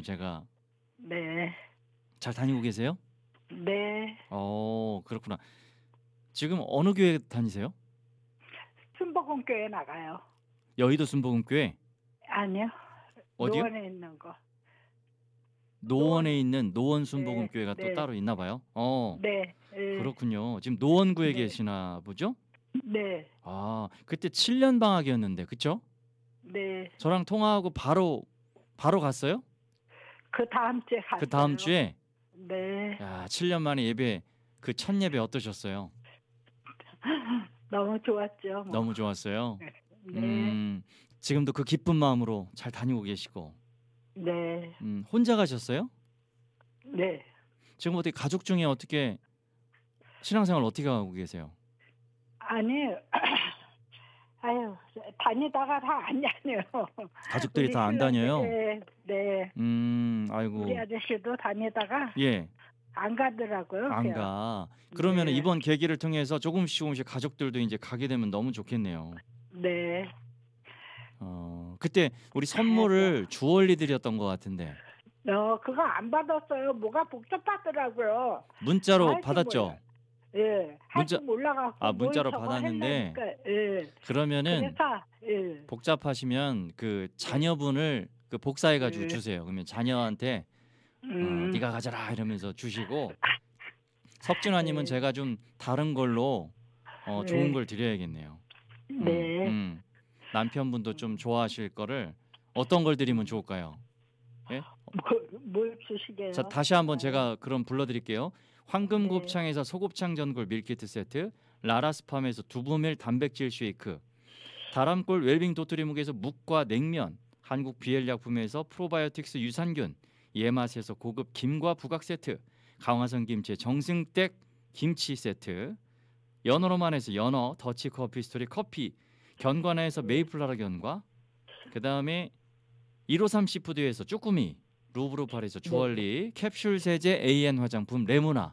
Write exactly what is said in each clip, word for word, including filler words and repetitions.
제가. 네. 잘 다니고 계세요? 네. 어 그렇구나. 지금 어느 교회 다니세요? 순복음교회 나가요. 여의도 순복음교회? 아니요. 어디요? 노원에 있는 거. 노원에 노원. 있는 노원 네. 순복음교회가 또 네. 따로 있나 봐요. 어 네. 예. 그렇군요. 지금 노원구에 네. 계시나 보죠? 네. 아 그때 칠 년 방학이었는데 그쵸? 네. 저랑 통화하고 바로 바로 갔어요? 그다음 주에 갔어요. 그다음 주에? 네. 야 칠 년 만에 예배 그 첫 예배 어떠셨어요? 너무 좋았죠, 뭐. 너무 좋았어요? 네. 음 지금도 그 기쁜 마음으로 잘 다니고 계시고. 네. 음 혼자 가셨어요? 네. 지금 어떻게 가족 중에 어떻게 신앙생활 어떻게 하고 계세요? 아니 아유 다니다가 다 안 다녀요. 가족들이 우리 다 안 신랑도 다녀요? 예. 네. 음 우리 아이고. 아저씨도 다니다가 예. 안 가더라고요, 안 그냥. 가. 그러면은 네. 이번 계기를 통해서 조금씩 조금씩 가족들도 인제 가게 되면 너무 좋겠네요. 네. 어 그때 우리 가야죠. 선물을 주얼리 드렸던 것 같은데. 어 그거 안 받았어요. 뭐가 복잡하더라고요. 문자로 할 줄 몰라. 받았죠? 예. 할 문자 줄 몰라 갖고 아 뭘 문자로 저거 받았는데 하려니까 예. 그러면은 그래서 예. 복잡하시면 그 네. 자녀분을 그 복사해 가지고 예. 주세요. 그러면 자녀한테 어 음. "네가 가져라." 이러면서 주시고 석준아 님은 예. 제가 좀 다른 걸로 어 좋은 네. 걸 드려야겠네요. 음 네. 음. 남편분도 좀 좋아하실 거를 어떤 걸 드리면 좋을까요? 예? 어 뭘 뭘 자 주시게요? 다시 한번 좋아요. 제가 그럼 불러 드릴게요. 네. 황금곱창에서 소곱창 전골 밀키트 세트, 라라스팜에서 두부밀 단백질 쉐이크, 다람골 웰빙 도토리묵에서 묵과 냉면, 한국 비엘약품에서 프로바이오틱스 유산균, 예맛에서 고급 김과 부각 세트, 강화성 김치의 정승댁 김치 세트, 연어로만에서 연어 더치 커피 스토리 커피, 견과나에서 메이플 라라견과 그다음에 일오삼 시푸드에서 쭈꾸미, 루브르팔에서 네. 주얼리, 캡슐 세제 에이엔 화장품 레모나.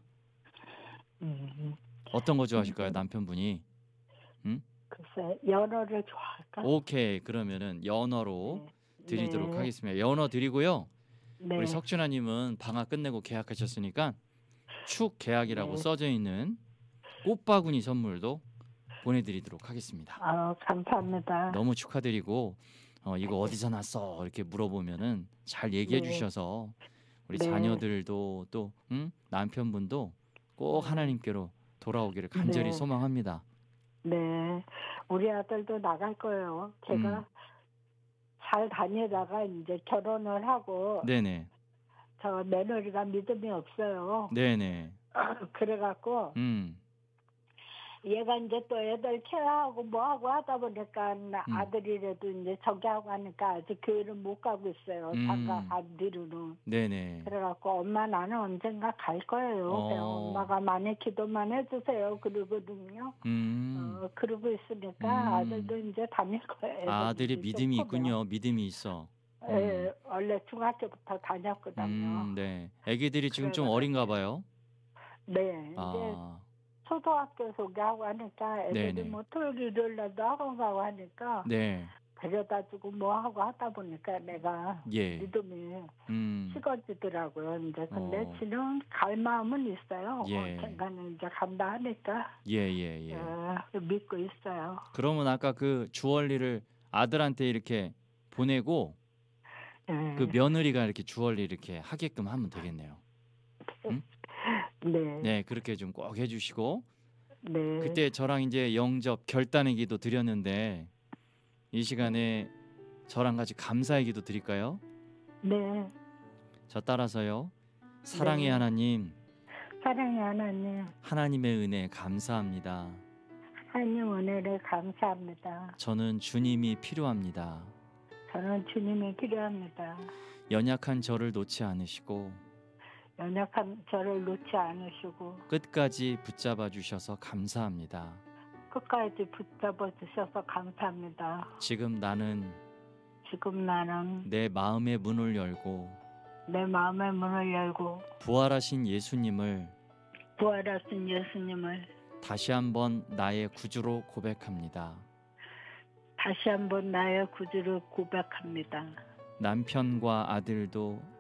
음. 어떤 거 좋아하실까요, 음. 남편분이? 음? 글쎄 연어를 좋아할까? 오케이. 그러면은 연어로 네. 드리도록 네. 하겠습니다. 연어 드리고요. 우리 네. 석준아 님은 방학 끝내고 계약하셨으니까 축 계약이라고 네. 써져 있는 꽃바구니 선물도 보내 드리도록 하겠습니다. 아 감사합니다. 너무 축하드리고 어 "이거 어디서 났어?" 이렇게 물어보면은 잘 얘기해 네. 주셔서 우리 네. 자녀들도 또 음 남편분도 꼭 음. 하나님께로 돌아오기를 간절히 네. 소망합니다. 네. 우리 아들도 나갈 거예요. 음. 제가 잘 다니다가 인제 결혼을 하고 네네. 저 며느리가 믿음이 없어요. 네네. 그래 갖고 음. 얘가 인제 또 애들 케어하고 뭐 하고 하다 보니까 음. 아들이라도 인제 저기 하고 하니까 아직 교회를 못 가고 있어요, 장가 음. 간 뒤로는. 네네. 그래 갖고 "엄마 나는 언젠가 갈 거예요. 그냥 어. 엄마가 많이 기도만 해 주세요." 그러거든요. 음. 어 그러고 있으니까 음. 아들도 인제 다닐 거예요, 아들이 애들이 좀 믿음이 크면. 있군요. 믿음이 있어. 음. 예. 원래 중학교부터 다녔거든요. 음 네. 애기들이 지금 그래 좀 가지고 어린가 봐요? 네. 인제 아. 초등학교 소개하고 하니까 애들이 네네. 뭐 토요일 일요일 날도 학원 가고 하니까 네. 데려다 주고 뭐 하고 하다 보니까 내가 예. 믿음이 음. 식어지더라고요. 인제 근데 어. 지금 갈 마음은 있어요. 예. 언젠가는 인제 간다 하니까. 예예예. 예. 믿고 있어요. 그러면 아까 그 주얼리를 아들한테 이렇게 보내고 그 예. 며느리가 이렇게 주얼리 이렇게 하게끔 하면 되겠네요. 음? 네. 네. 그렇게 좀 꼭 해 주시고 네. 그때 저랑 인제 영접 결단의 기도 드렸는데 이 시간에 저랑 같이 감사의 기도 드릴까요? 네. 저 따라서요. 사랑의 네. 하나님 사랑의 하나님 하나님의 은혜에 감사합니다. 하나님 은혜를 감사합니다. 저는 주님이 필요합니다. 저는 주님이 필요합니다. 연약한 저를 놓지 않으시고 연약한 저를 놓지 않으시고 끝까지 붙잡아 주셔서 감사합니다. 끝까지 붙잡아 주셔서 감사합니다. 지금 나는 지금 나는 내 마음의 문을 열고 내 마음의 문을 열고 부활하신 예수님을 부활하신 예수님을 다시 한번 나의 구주로 고백합니다. 다시 한번 나의 구주를 고백합니다. 남편과 아들도